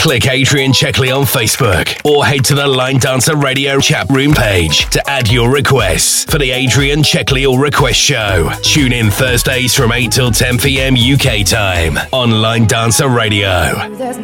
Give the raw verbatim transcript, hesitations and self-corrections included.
Click Adrian Checkley on Facebook or head to the Line Dancer Radio chat room page to add your requests for the Adrian Checkley All Request Show. Tune in Thursdays from eight till ten p.m. U K time on Line Dancer Radio. There's